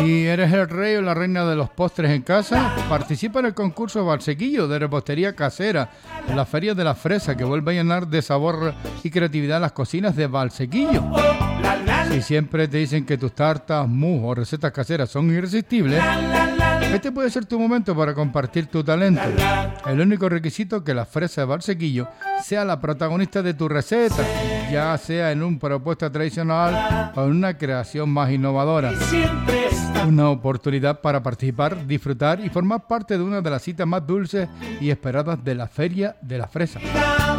¿Y eres el rey o la reina de los postres en casa? Participa en el concurso Valsequillo de repostería casera en la Feria de la Fresa, que vuelve a llenar de sabor y creatividad las cocinas de Valsequillo. Si siempre te dicen que tus tartas, mousse o recetas caseras son irresistibles, este puede ser tu momento para compartir tu talento. El único requisito es que la fresa de Valsequillo sea la protagonista de tu receta, ya sea en una propuesta tradicional o en una creación más innovadora. Una oportunidad para participar, disfrutar y formar parte de una de las citas más dulces y esperadas de la Feria de la Fresa.